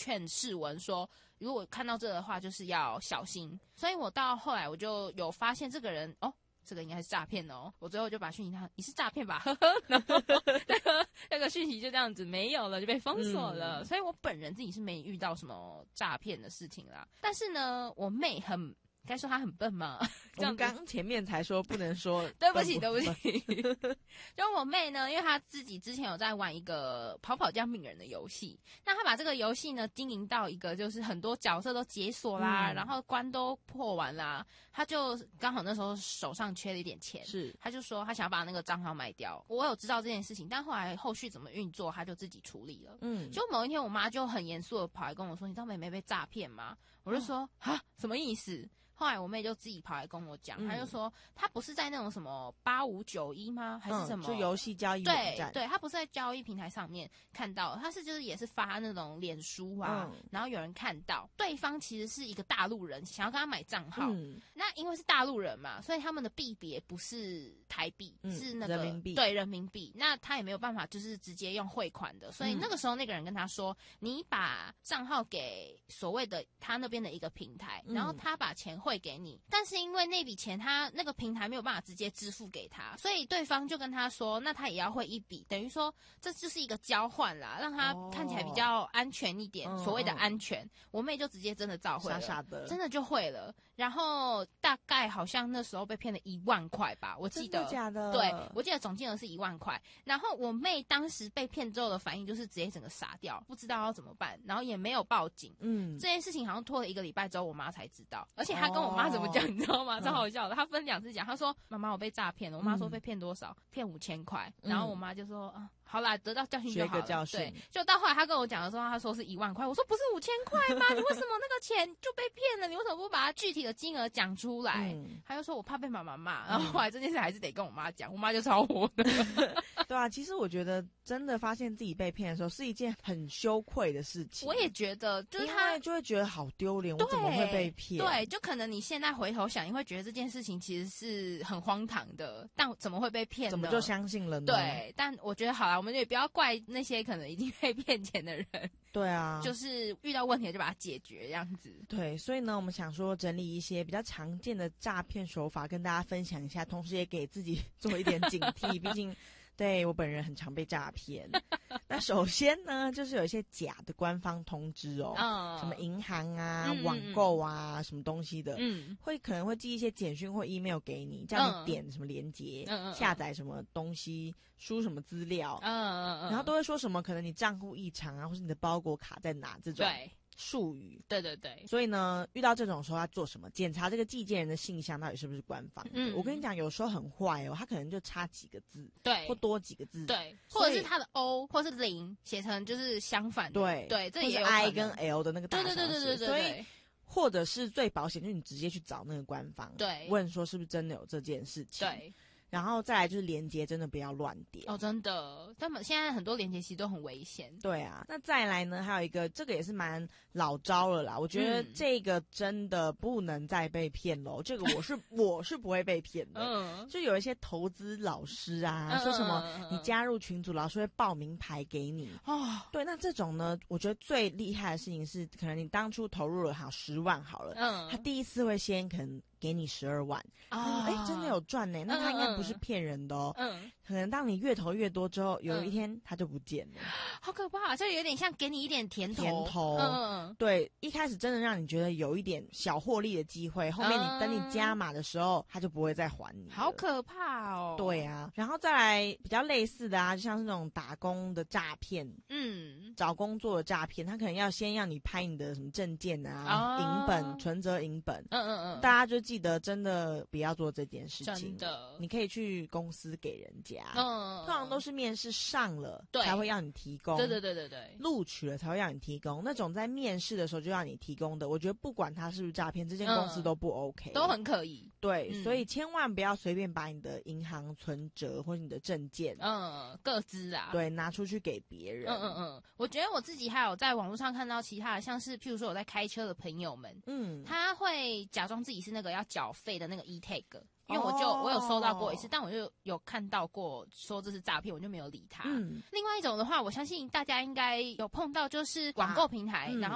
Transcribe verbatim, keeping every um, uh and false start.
劝世文说，如果看到这个的话，就是要小心。所以我到后来我就有发现这个人哦。这个应该是诈骗哦，我最后就把讯息他你是诈骗吧，呵呵，然后那个那个讯息就这样子没有了，就被封锁了、嗯。所以我本人自己是没遇到什么诈骗的事情啦。但是呢，我妹很该说她很笨吗？ 我们刚前面才说不能说对不起对不起。就我妹呢，因为她自己之前有在玩一个跑跑姜饼人的游戏，那她把这个游戏呢经营到一个就是很多角色都解锁啦、嗯、然后关都破完啦，她就刚好那时候手上缺了一点钱， 是她就说她想要把那个账号卖掉。我有知道这件事情，但后来后续怎么运作她就自己处理了。嗯，就某一天我妈就很严肃的跑来跟我说，你知道妹妹被诈骗吗？我就说啊、哦、什么意思？后来我妹就自己跑来跟我讲，她、嗯、就说她不是在那种什么八五九一吗？还是什么？ 嗯、就游戏交易网站。 对对，她不是在交易平台上面看到，她是就是也是发那种脸书啊、嗯，然后有人看到对方其实是一个大陆人，想要跟他买账号。嗯、那因为是大陆人嘛，所以他们的币别不是台币、嗯，是那个人民币。 对，人民币。那他也没有办法就是直接用汇款的，所以那个时候那个人跟他说，嗯、你把账号给所谓的他那边的一个平台，然后他把钱汇给你，但是因为那笔钱他那个平台没有办法直接支付给他，所以对方就跟他说，那他也要汇一笔，等于说这就是一个交换啦，让他看起来比较安全一点，哦、所谓的安全、嗯。我妹就直接真的照汇了， 傻傻的， 真的就汇了。然后大概好像那时候被骗了一万块吧，我记得。 真的假的？ 对，我记得总金额是一万块。然后我妹当时被骗之后的反应就是直接整个傻掉，不知道要怎么办，然后也没有报警。嗯，这件事情好像拖了一个礼拜之后，我妈才知道，而且她跟我妈怎么讲？哦，你知道吗？超好笑的，他分两次讲。他说：“妈妈，我被诈骗了。”我妈说：“被骗多少？骗五千块。”然后我妈就说：“啊，好啦，得到教训就好了。” 学个教训。 对，就到后来他跟我讲的时候，他说是一万块。我说：“不是五千块吗？你为什么那个钱就被骗了？你为什么不把它具体的金额讲出来？”嗯、他就说：“我怕被妈妈骂。”然后后来这件事还是得跟我妈讲，我妈就超火的。 对啊，其实我觉得真的发现自己被骗的时候是一件很羞愧的事情。 我也觉得，就是他就会觉得好丢脸，我怎么会被骗？ 对，就可能你现在回头想，你会觉得这件事情其实是很荒唐的，但怎么会被骗呢？ 怎么就相信了呢？ 对，但我觉得好啦，我们也不要怪那些可能已经被骗钱的人。 对啊， 就是遇到问题就把它解决这样子。 对，所以呢，我们想说整理一些比较常见的诈骗手法跟大家分享一下，同时也给自己做一点警惕，毕竟对我本人很常被诈骗。那首先呢，就是有一些假的官方通知哦，嗯、什么银行啊、嗯、网购啊、嗯、什么东西的，嗯，会可能会寄一些简讯或 email 给你，叫你点什么连结，嗯、下载什么东西，输什么资料，嗯嗯，然后都会说什么可能你账户异常啊，或是你的包裹卡在哪这种。对。术语， 对对对， 所以呢，遇到这种时候要做什么？检查这个寄件人的信箱到底是不是官方的。嗯，我跟你讲，有时候很坏哦，他可能就差几个字， 对， 或多几个字， 对，或者是他的 O 或是零写成就是相反的， 对对，这也有可能，或是 I 跟 L 的那个大小， 对对对对对对， 所以或者是最保险，就是你直接去找那个官方， 对， 问说是不是真的有这件事情， 对。 然后再来就是连结，真的不要乱点哦，真的，他们现在很多连结其实都很危险。 对啊，那再来呢，还有一个，这个也是蛮老招了啦。我觉得这个真的不能再被骗喽。嗯、这个我是我是不会被骗的。嗯，就有一些投资老师啊，嗯、说什么你加入群组，老师会报名牌给你。哦，对，那这种呢，我觉得最厉害的事情是，可能你当初投入了好十万好了，嗯，他第一次会先可能给你十二万，啊，哎、嗯，真的有赚呢，那他应该不是骗人的哦，嗯，可能当你越投越多之后，有一天他就不见了， 好可怕，这有点像给你一点甜头， 甜头，嗯，对，一开始真的让你觉得有一点小获利的机会，后面你、嗯、等你加码的时候，他就不会再还你了， 好可怕哦， 对啊，然后再来比较类似的啊，就像是那种打工的诈骗，嗯，找工作的诈骗，他可能要先让你拍你的什么证件啊、银、哦、本、存折银本，嗯嗯嗯，大家就记得真的不要做这件事情， 真的， 你可以去公司给人家，嗯，通常都是面试上了才会让你提供， 对对对对对， 录取了才会让你提供，那种在面试的时候就让你提供的，我觉得不管他是不是诈骗，这间公司都不 OK，、嗯、 都很可疑， 对、嗯，所以千万不要随便把你的银行存折或者你的证件， 嗯，个资啊， 对，拿出去给别人， 嗯嗯嗯，我觉得我自己还有在网络上看到其他的，像是譬如说我在开车的朋友们，嗯，他会假装自己是那个要缴费的那个 e-tag， 因为我就、oh. 我有收到过一次，但我就有看到过说这是诈骗，我就没有理他。嗯，另外一种的话，我相信大家应该有碰到，就是网购平台，啊嗯、然后